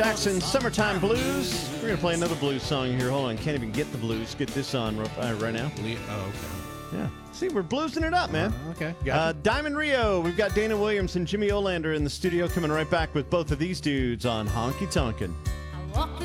Jackson, Summertime Blues. We're going to play another blues song here. Hold on. Can't even get the blues. Get this on right now. Oh, okay. Yeah. See, we're bluesing it up, man. Okay. Gotcha. Diamond Rio. We've got Dana Williams and Jimmy Olander in the studio coming right back with both of these dudes on Honky Tonkin'.